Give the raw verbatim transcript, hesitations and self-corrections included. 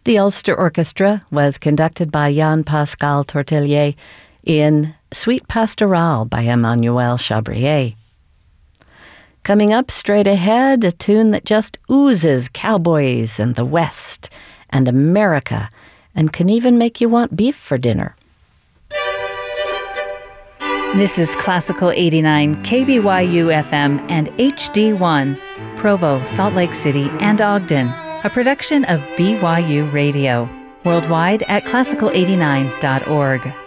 The Ulster Orchestra was conducted by Jean-Pascal Tortelier in Suite Pastorale by Emmanuel Chabrier. Coming up straight ahead, a tune that just oozes cowboys and the West and America and can even make you want beef for dinner. This is Classical eighty-nine, K B Y U F M and H D one, Provo, Salt Lake City, and Ogden, a production of B Y U Radio, worldwide at classical eighty-nine dot org.